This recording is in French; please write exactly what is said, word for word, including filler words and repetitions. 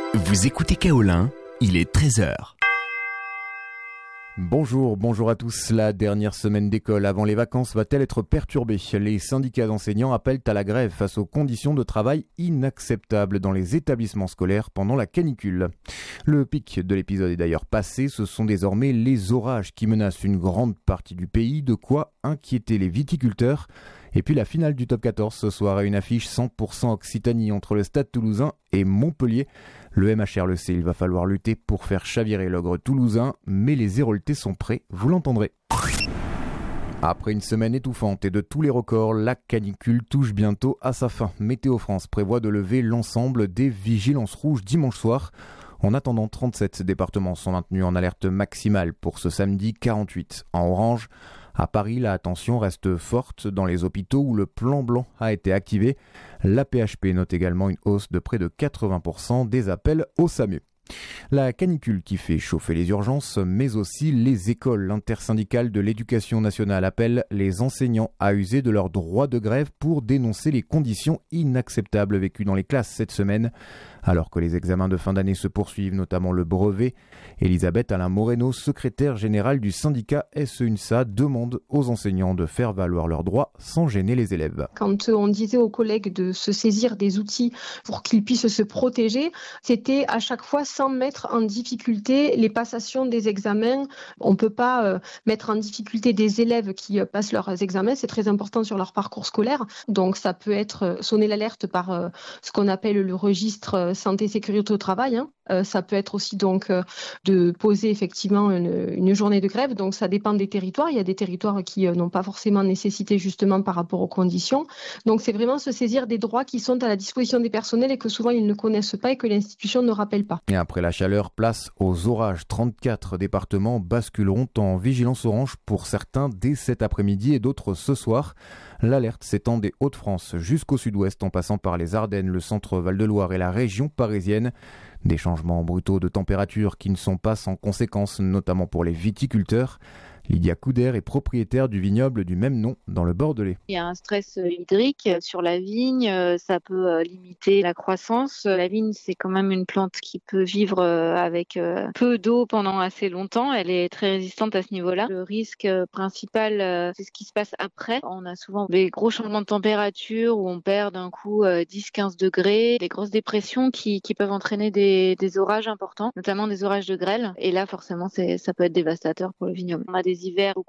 Vous écoutez Kaolin, il est treize heures. Bonjour, bonjour à tous. La dernière semaine d'école avant les vacances va-t-elle être perturbée ? Les syndicats d'enseignants appellent à la grève face aux conditions de travail inacceptables dans les établissements scolaires pendant la canicule. Le pic de l'épisode est d'ailleurs passé, ce sont désormais les orages qui menacent une grande partie du pays, de quoi inquiéter les viticulteurs. Et puis la finale du top quatorze ce soir a une affiche cent pour cent Occitanie entre le Stade Toulousain et Montpellier. Le M H R le sait, il va falloir lutter pour faire chavirer l'ogre toulousain, mais les Héroltais sont prêts, vous l'entendrez. Après une semaine étouffante et de tous les records, la canicule touche bientôt à sa fin. Météo France prévoit de lever l'ensemble des vigilances rouges dimanche soir. En attendant, trente-sept départements sont maintenus en alerte maximale pour ce samedi, quarante-huit en orange. À Paris, la tension reste forte dans les hôpitaux où le plan blanc a été activé. La P H P note également une hausse de près de quatre-vingts pour cent des appels au SAMU. La canicule qui fait chauffer les urgences, mais aussi les écoles. L'intersyndicale de l'éducation nationale appelle les enseignants à user de leur droit de grève pour dénoncer les conditions inacceptables vécues dans les classes cette semaine. Alors que les examens de fin d'année se poursuivent, notamment le brevet, Elisabeth Alain Moreno, secrétaire générale du syndicat S E U N S A, demande aux enseignants de faire valoir leurs droits sans gêner les élèves. Quand on disait aux collègues de se saisir des outils pour qu'ils puissent se protéger, c'était à chaque fois sans mettre en difficulté les passations des examens. On ne peut pas euh, mettre en difficulté des élèves qui euh, passent leurs examens, c'est très important sur leur parcours scolaire. Donc ça peut être euh, sonner l'alerte par euh, ce qu'on appelle le registre euh, santé-sécurité au travail. Hein. Euh, ça peut être aussi donc euh, de poser effectivement une, une journée de grève. Donc ça dépend des territoires. Il y a des territoires qui euh, n'ont pas forcément nécessité justement par rapport aux conditions. Donc c'est vraiment se saisir des droits qui sont à la disposition des personnels et que souvent ils ne connaissent pas et que l'institution ne rappelle pas. Et après la chaleur, place aux orages. trente-quatre départements basculeront en vigilance orange pour certains dès cet après-midi et d'autres ce soir. L'alerte s'étend des Hauts-de-France jusqu'au sud-ouest en passant par les Ardennes, le centre Val-de-Loire et la région parisienne. Des changements brutaux de température qui ne sont pas sans conséquences, notamment pour les viticulteurs. Lydia Couder est propriétaire du vignoble du même nom dans le Bordelais. Il y a un stress hydrique sur la vigne, ça peut limiter la croissance. La vigne, c'est quand même une plante qui peut vivre avec peu d'eau pendant assez longtemps. Elle est très résistante à ce niveau-là. Le risque principal, c'est ce qui se passe après. On a souvent des gros changements de température où on perd d'un coup dix à quinze degrés, des grosses dépressions qui, qui peuvent entraîner des, des orages importants, notamment des orages de grêle. Et là, forcément, c'est, ça peut être dévastateur pour le vignoble. On a des hivers où